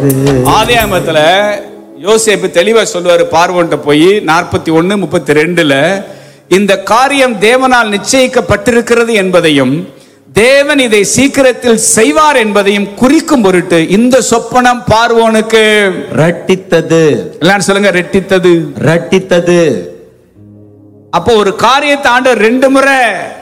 ஆதியாகமத்துல யோசேப்பு தெளிவா சொல்லுவாரு. பார்வோன்ட்ட போய் 41:32 இந்த காரியம் தேவனால் நிச்சயிக்கப்பட்டிருக்கிறது என்பதையும் தேவன் இதை சீக்கிரத்தில் செய்வார் என்பதையும் குறிக்கும் பொருட்டு இந்த சொப்பனம் பார்வோனுக்கு ரட்டித்தது. எல்லாரும் சொல்லுங்க, ரெட்டித்தது. ரட்டித்தது. அப்போ ஒரு காரியத்தை ஆண்டவர் 2 முறை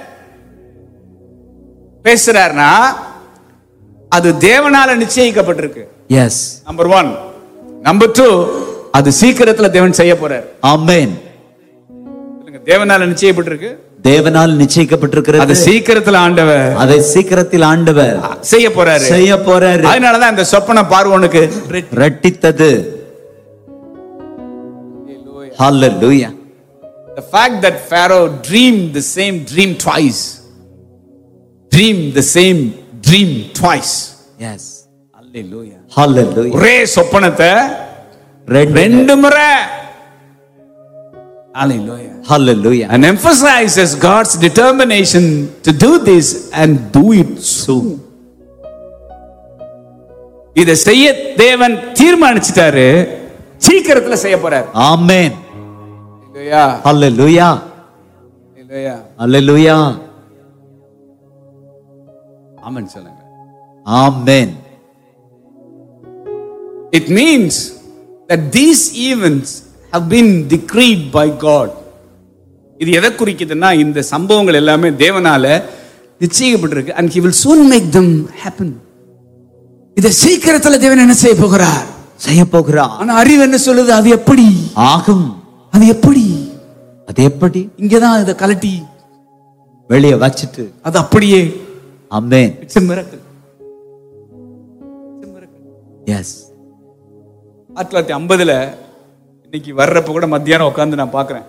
பேசுறாருன்னா அது தேவனால நிச்சயிக்கப்பட்டிருக்கு. எஸ். நம்பர் 1. நம்பர் 2, அது சீக்கிரத்துல தேவன் செய்ய போறார். ஆமென். தேவனால நிச்சயிக்கப்பட்டிருக்கு. தேவனால் நிச்சயிக்கப்பட்டிருக்கிறது. அது சீக்கிரத்துல ஆண்டவர், அதை சீக்கிரத்தில் ஆண்டவர் செய்ய போறாரு. செய்ய போறாரு. அதனாலதான் இந்த சொப்பனம் பார்வோனுக்கு ரட்டித்தது. ஹalleluya. The fact that Pharaoh dreamed the same dream twice. Dreamed the same dream twice. Yes. Hallelujah. Hallelujah. ஒரே சொப்பனத்தை 2 முறை. Hallelujah. Hallelujah. And emphasizes God's determination to do this and do it soon. இதை செய்ய தேவன் தீர்மானிச்சிட்டாரு, சீக்கிரத்துல செய்ய போறார். ஆமென். Hallelujah. Hallelujah. Hallelujah. ஆமென் சொல்லுங்க. ஆமென். It means that these events have been decreed by God. இது எதை குறிக்குதுன்னா இந்த சம்பவங்கள் எல்லாமே தேவனால நிச்சயிக்கப்பட்டிருக்கு. And he will soon make them happen. இத சீக்கிரத்துல தேவன் என்ன செய்ய போகிறார்? செய்ய போகிறார். ஆனா அறிவு என்ன சொல்லுது? அது எப்படி ஆகும்? அது எப்படி? அது எப்படி? இங்கதான் இத கலட்டி வெளியே வச்சிட்டு அது அப்படியே. ஆமென். It's a miracle. It's a miracle. Yes. 1950 இன்னைக்கு வர்றப்ப கூட மத்தியானம் உட்கார்ந்து நான் பார்க்கிறேன்.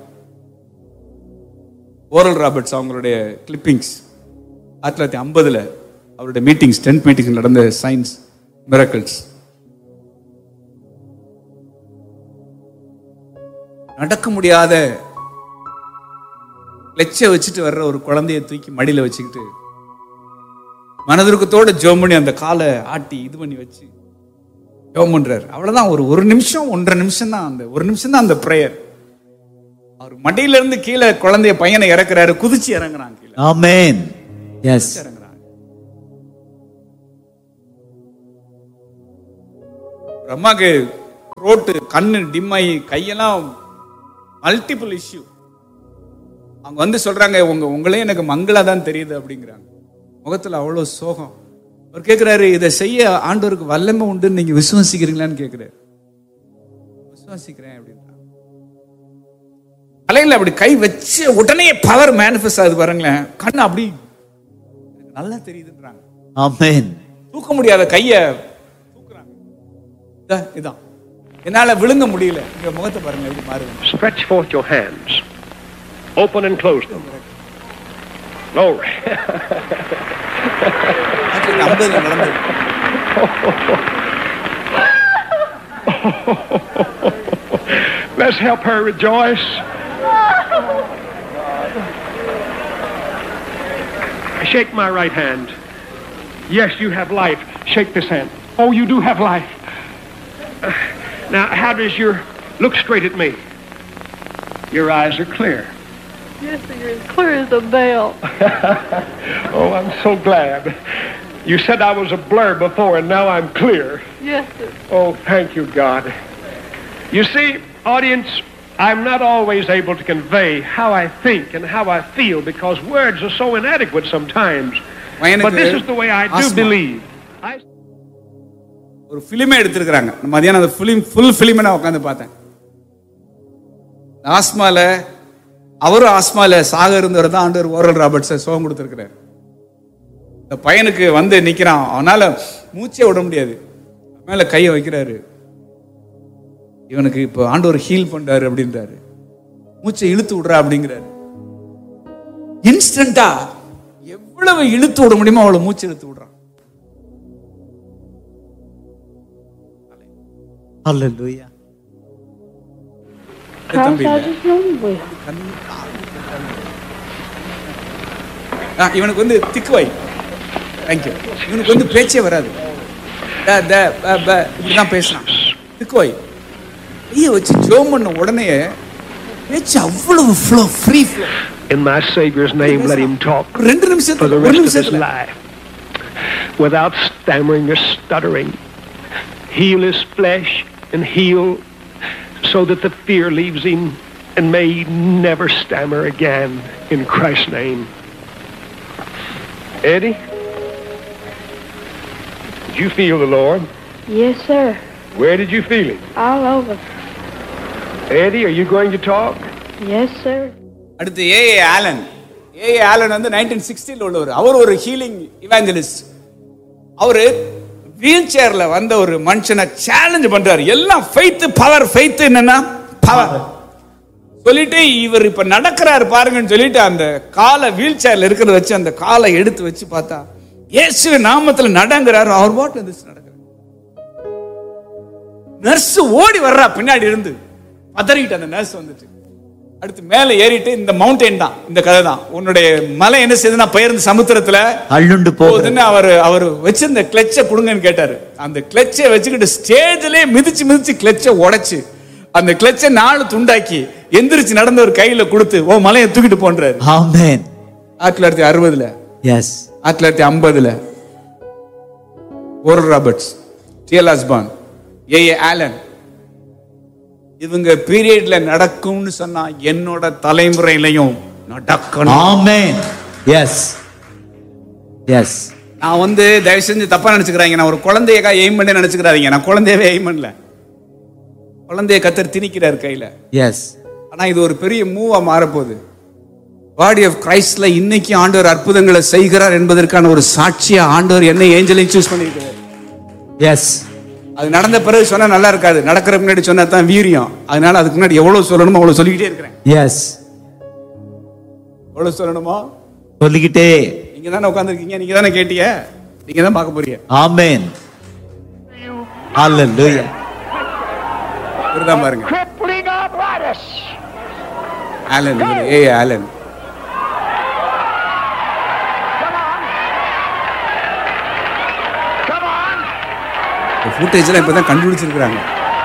ஓரல் ராபர்ட்ஸ் அவங்களுடைய கிளிப்பிங்ஸ் 1950 அவருடைய மீட்டிங்ஸ், 10 மீட்டிங்ஸ் நடந்த சயின்ஸ் மிரக்கிள்ஸ். நடக்க முடியாத லெச்ச வச்சுட்டு வர்ற ஒரு குழந்தைய தூக்கி மடியில வச்சுக்கிட்டு மனதுருக்கத்தோட ஜெபம் பண்ணி அந்த காலை ஆட்டி இது பண்ணி வச்சு ஜெபம் பண்றாரு. அவ்வளவுதான். ஒரு நிமிஷம் 1.5 நிமிஷம் தான். அந்த 1 நிமிஷம் தான் அந்த பிரேயர். அவர் மடியில இருந்து கீழே குழந்தைய பையனை இறக்குறாரு, குதிச்சு இறங்குறாங்க கீழே. ஆமென். எஸ். இறங்குறாங்க. ஒரு அம்மாக்கு ரோட்டு கண்ணு டிம்மாயி கையெல்லாம் மல்டிபிள் இஷ்யூ. அவங்க வந்து சொல்றாங்க, உங்களே எனக்கு மங்களா தான் தெரியுது அப்படிங்கிறாங்க. முகத்துல அவ்வளவு சோகம். அவர் கேட்கிறாரு, இதை செய்ய ஆண்டவருக்கு வல்லமை உண்டு நீங்க விசுவாசிக்கிறீங்களான்னு கேட்கிறாரு. விசுவாசிக்கிறேன் அப்படின்றாங்க. தலையில அப்படி கை வச்சு உடனே பவர் மேனிஃபெஸ்ட் ஆகுது பாருங்களேன். கண்ணு அப்படி நல்லா தெரியுதுன்றாங்க. ஆமென். தூக்க முடியாத கைய தூக்குறாங்க. இதான் என்னால விழுங்க முடியல. இங்க முகத்தை பாருங்க எப்படி மாறுது. Stretch forth your hands. Open and close them. Glory. Let's help her rejoice. Shake my right hand. Yes, you have life. Shake this hand. Oh, you do have life. Now, how does your... Look straight at me. Your eyes are clear. Yes, sir, you're as clear as a bell. Oh, I'm so glad. You said I was a blur before, and now I'm clear. Yes, sir. Oh, thank you, God. You see, audience, I'm not always able to convey how I think and how I feel because words are so inadequate sometimes. But this is the way I do believe. ஒரு ஃபிலிமே எடுத்திருக்கிறாங்க. மதியானம் அந்த full ஃபிலிமை நான் உட்காந்து பார்த்தேன். ஆஸ்மால அவரும் ஆஸ்மால சாக இருந்தவர் தான் ஆண்டவர் ஓரல் ராபர்ட்ஸை சோகம் கொடுத்துருக்கிறார். இந்த பையனுக்கு வந்து நிக்கிறான், அவனால மூச்சே விட முடியாது. மேல கையை வைக்கிறாரு. இவனுக்கு இப்போ ஆண்டவர் ஹீல் பண்றாரு அப்படின்றாரு. மூச்சை இழுத்து விடுறா அப்படிங்கிறாரு. இன்ஸ்டன்டா எவ்வளவு இழுத்து விட முடியுமோ அவ்வளவு மூச்சு இழுத்து விடுறான். Hallelujah. இவனுக்கு வந்து திக்குவாய். தேங்க்யூ. இவனுக்கு வந்து பேச்சே வராது. இப்படிதான் பேசுறான். இதுக்கோய் கைய வச்சு ஜெபம் பண்ண உடனே பேச்சு அவ்வளவு flow, free flow. In my Savior's name, let him talk 2 நிமிஷத்துல, for the 1 rest of his நிமிஷத்துல life without stammering or stuttering. Heal his flesh and heal so that the fear leaves him and may he never stammer again in Christ's name. Eddie, did you feel the Lord? Yes, sir. Where did you feel him? All over. Eddie, are you going to talk? Yes, sir. அடுத்து AA Alan. AA Alan வந்து 1960 உள்ளவர். அவர் ஒரு healing இவாஞ்சலிஸ்ட். அவரு wheel சேர்ல வந்த ஒரு மனுஷனை challenge பண்றாரு. எல்லாம் ஃபெய்த் பவர், ஃபெய்த் என்னன்னா பவர் சொல்லிட்டு இவர் இப்ப நடக்கிறாரு பாருங்கன்னு சொல்லிட்டு அந்த காலை வீல் சேர்ல இருக்கிறத வச்சு அந்த காலை எடுத்து வச்சு பார்த்தா இயேசு நாமத்துல நடங்கிறாரு. அவர் பாட்டு நடக்கிறார். நர்ஸ் ஓடி வர்றா பின்னாடி இருந்து, பதறிட்டு அந்த நர்ஸ் வந்துட்டு அடுத்து மேல ஏறிட்டு, இந்த மவுண்டைன் தான் இந்த கதை தான், உன்னுடைய மலை என்ன செய்யுதுன்னா பெயர்ந்து சமுத்திரத்துல அள்ளுண்டு போகுதுன்னு அவர் வச்சிருந்த கிளச்சை கொடுங்கன்னு கேட்டாரு. அந்த கிளச்சை வச்சுக்கிட்டு ஸ்டேஜ்லயே மிதிச்சு கிளச்சை உடைச்சு அந்த கிளச்சை 4 துண்டாக்கி எந்திரிச்சு நடந்த ஒரு கையில கொடுத்து ஓ மலையை தூக்கிட்டு போன்றாரு. ஆமென். 1960ல, S 1950ல oral Roberts, TL ஆஸ்பான், AA Alan இவங்க பீரியட்ல நடக்கும்னு சொன்னா என்னோட தலைமுறையிலையும் நடக்கணும். ஆமென். S S. நான் வந்து தயவு செஞ்சு தப்பா நினைச்சுக்கிறாங்க. நான் ஒரு குழந்தையக்கா எய்ம் பண்ணி நினைச்சுக்கிறாங்க. நான் குழந்தையவே எய்ம் பண்ணல. குழந்தைய கத்தர் திணிக்கிறார் கையில. எஸ். ஆனா இது ஒரு பெரிய மூவா மாறப்போகுது. பாடி ஆஃப் கிரைஸ்ட்ல இன்னைக்கு ஆண்டவர் அற்புதங்களை செய்கிறார் என்பதற்கான ஒரு சாட்சியா ஆண்டவர் என்ன ஏஞ்சலையும் சூஸ் பண்ணியிருக்கிறார். எஸ். அது நடந்த பிறகு சொன்னா நல்லா இருக்காது. நடக்கிற முன்னாடி சொன்னா தான் வீரியம். அதனால அதுக்கு முன்னாடி எவ்வளவு சொல்லணுமோ அவ்வளவு சொல்லிக்கிட்டே இருக்கிறேன். எஸ். எவ்வளவு சொல்லணுமோ சொல்லிக்கிட்டே. நீங்க தானே உட்கார்ந்திருக்கீங்க, நீங்க தானே கேட்டீங்க, நீங்க தான் பார்க்க போறீங்க. ஆமென். ஹalleluya. இதுதான் பாருங்க. Crippling arthritis. ஆலன், ஏ ஆலன். ஃபுட்டேஜ்லாம் இப்பதான் கண்டுபிடிச்சிருக்காங்க.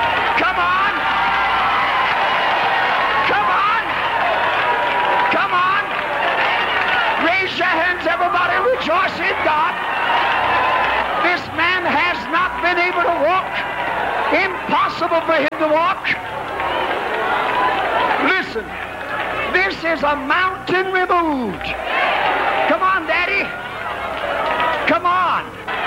Impossible for him to walk. Listen, this is a mountain removed. Come on, Daddy. Come on.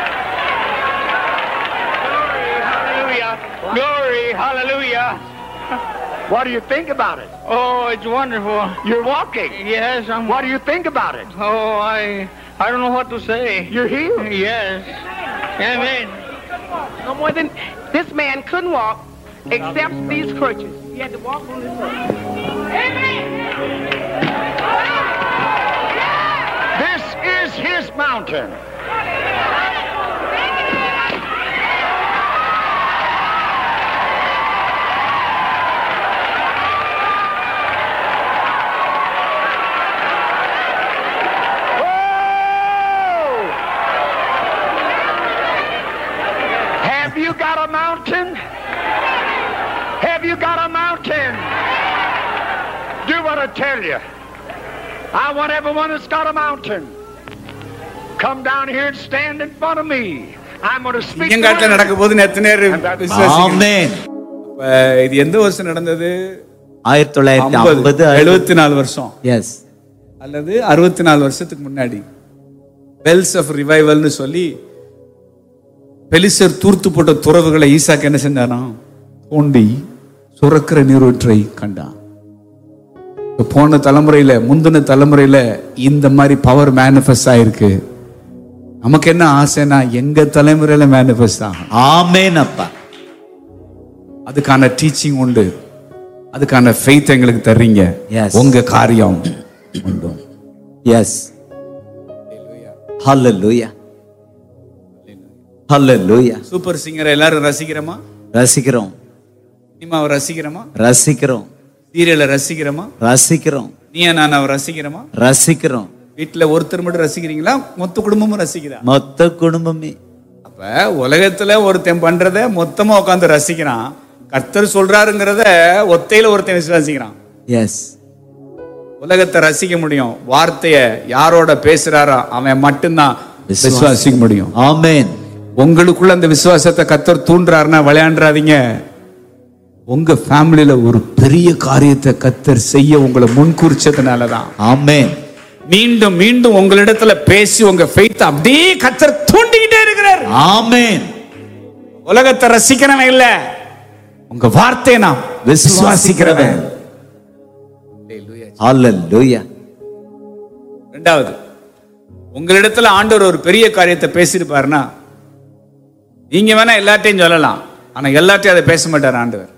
Glory, hallelujah. What do you think about it? Oh, it's wonderful. You're walking. Yes, What do you think about it? Oh, I don't know what to say. You're healed. Yes. Amen. No more than this man couldn't walk except these crutches. He had to walk on his own. Amen. This is his mountain. Have you got a mountain? Have you got a mountain? Do what I tell you. I want everyone that's got a mountain. Come down here and stand in front of me. I'm going to speak. எங்கட்ட நடக்க போகுது எத்தனை விசுவாசிங்க. ஆமென். இது எந்த வருஷம் நடந்தது? 1950, 74 வருஷம். S. அல்லது 64 வருஷத்துக்கு முன்னாடி பெல்ஸ் ஆஃப் ரிவைவல்னு சொல்லி பெலிசர் தூர்த்து போட்ட துறவுகளை ஈசாக்கு என்ன செஞ்சானா தோண்டி சுரக்கிற நீரூற்றை கண்டான். போன தலைமுறையில முந்தின தலைமுறையில இந்த மாதிரி பவர் மேனிஃபெஸ்ட் ஆயிருக்கு. நமக்கு என்ன ஆசைனா எங்க தலைமுறையில மேனிஃபெஸ்ட் ஆகும். ஆமென் அப்பா. அதுக்கான டீச்சிங் உண்டு, அதுக்கான ஃபெய்த் எங்களுக்கு தர்றீங்க. உங்க காரியம் உண்டு. எஸ். ஹalleluya. ஹalleluya. சூப்பர் சிங்கர் எல்லாரும் ரசிக்கிறோமா? ரசிக்கிறோம். சினிமாவை ரசிக்கிறோமா? ரசிக்கிறோம். சீரியலை ரசிக்கிறோமா? ரசிக்கிறோம். நீயா நான் ரசிக்கிறோமா? ரசிக்கிறோம். வீட்டுல ஒருத்தர் மட்டும் ரசிக்கிறீங்களா? மொத்த குடும்பமும் ரசிக்கிறா? மொத்த குடும்பமே. அப்ப அப்ப உலகத்துல ஒருத்தன் பண்றத மொத்தமா உட்கார்ந்து ரசிக்கிறான். கர்த்தர் சொல்றாருங்கிறத ஒத்தையில ஒருத்தன் விசுவாசிக்கிறான். எஸ். உலகத்தை ரசிக்க முடியும், வார்த்தைய யாரோட பேசுறாரோ அவன் மட்டும்தான் விசுவாசிக்க முடியும். ஆமென். உங்களுக்குள்ள அந்த விசுவாசத்தை கர்த்தர் தூண்டுறாருன்னா விளையாண்டுறாதீங்க. உங்க ஃபேமிலியில ஒரு பெரிய காரியத்தை கர்த்தர் செய்ய உங்களை முன்குறிச்சதுனாலதான். ஆமென். மீண்டும் மீண்டும் உங்களிடத்துல பேசி உங்க ஃபெய்த் அப்படியே கர்த்தர் தூண்டிக்கிட்டே இருக்கிறார். ஆமென். உலகத்தை ரசிக்கிறவன் இல்ல, உங்க வார்த்தையை நான் விசுவாசிக்கிறவன். ஹalleluya. இரண்டாவது, உங்களிடத்துல ஆண்டவர் ஒரு பெரிய காரியத்தை பேசியிருப்பாருன்னா நீங்க வேணா எல்லாத்தையும் சொல்லலாம், ஆனா எல்லாத்தையும் அதை பேச மாட்டார் ஆண்டவர்.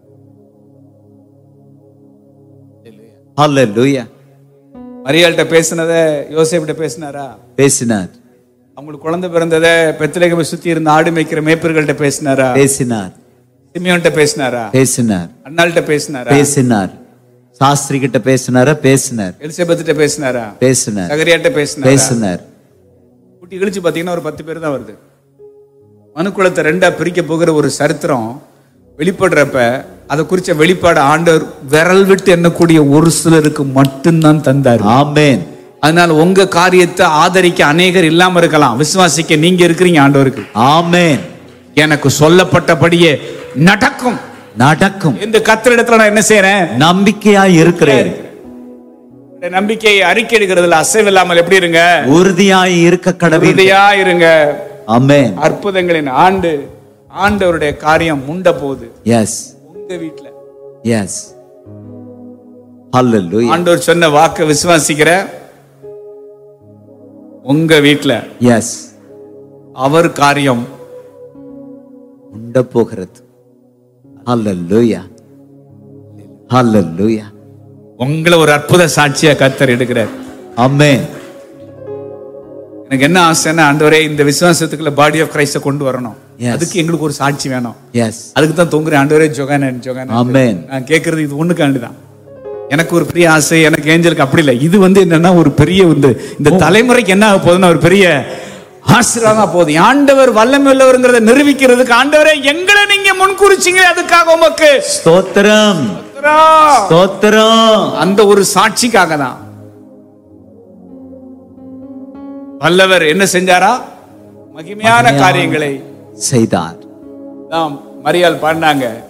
ஹalleluya. மரியாள்கிட்ட பேசினத யோசேப்பிட்ட பேசினாரா? பேசினார். அவங்களுக்கு குழந்தை பிறந்தத பெத்லகேமை சுத்தி இருந்த ஆடு மேய்க்கிற மேய்ப்பர்கள்ட்ட பேசினாரா? பேசினார். சிமியோன்ட்ட பேசினாரா? பேசினார். அன்னாள்கிட்ட பேசினாரா? பேசினார். சாஸ்திரி கிட்ட பேசினாரா? பேசினார். எலிசபெத்திட்ட பேசினாரா? பேசினார். சகரியாட்ட பேசினாரா? பேசினார். கூட்டி கழிச்சு பாத்தீங்கன்னா ஒரு 10 பேர் தான் வருது. மனுக்குலத்தை 2ஆ பிரிக்க போகிற ஒரு சரித்திரம் வெளிப்படுறப்ப அதை குறிச்ச வெளிப்பாடு ஆண்டவர் விரல் விட்டு எண்ணக்கூடிய ஒரு சிலருக்கு மட்டும்தான் தந்தார். ஆமென். அதனால உங்க காரியத்தை ஆதரிக்க அநேகர் இல்லாம இருக்கலாம், விசுவாசிக்க நீங்க இருக்கிறீங்க ஆண்டவருக்கு. ஆமென். எனக்கு சொல்லப்பட்டபடியே நடக்கும். நடக்கும். இந்த கர்த்தரிடத்துல நான் என்ன செய்யறேன்? நம்பிக்கையாய் இருக்கிறேன். நம்பிக்கையை அறிக்கை எடுக்கிறதுல அசைவில்லாமல் எப்படி இருங்க? உறுதியாய் இருக்க கடவுள். உறுதியா இருங்க. ஆமென். அற்புதங்களின் ஆண்டு, ஆண்டவருடைய காரியம் முண்ட போகுது. எஸ். உங்க வீட்டுல. எஸ். ஹalleluya. ஆண்டவர் சொன்ன வாக்கை விசுவாசிக்கிற உங்க வீட்டுல எஸ். அவர் காரியம் உண்ட போகிறது. ஹalleluya. ஹalleluya. உங்களை ஒரு அற்புத சாட்சியா கர்த்தர் எடுக்கிறார். ஆமென். எனக்கு என்ன ஆசைன்னா, ஆண்டவரே இந்த விசுவாசத்துக்குள்ள பாடி ஆஃப் கிரைஸ்ட கொண்டு வரணும். அதுக்கு எங்களுக்கு ஒரு சாட்சி வேணும். எஸ். அதுக்கு தான் தொங்குறேன். ஆண்டவரே ஜோகானன் ஜோகானன். ஆமென். நான் கேட்கறது இது ஒண்ணுக்காண்டிதான். எனக்கு ஒரு பெரிய ஆசை, எனக்கு ஏஞ்சலுக்கு அப்படி இல்லை. இது என்னன்னா ஒரு பெரிய இந்த தலைமுறைக்கு என்ன ஆக போகுதுன்னா ஒரு பெரிய ஆசீர்வாதமா போகுது. ஆண்டவர் வல்லமை உள்ளவர்ங்கிறத நிரூபிக்கிறதுக்கு ஆண்டவரே எங்களை நீங்க முன்குறிச்சிங்க, அதுக்காக உமக்கு ஸ்தோத்திரம். ஸ்தோத்திரம். அந்த ஒரு சாட்சிக்காக தான் வல்லவர் என்ன செஞ்சாரா? மகிமையான காரியங்களை செய்தார். மரியாள் பாடினாங்க.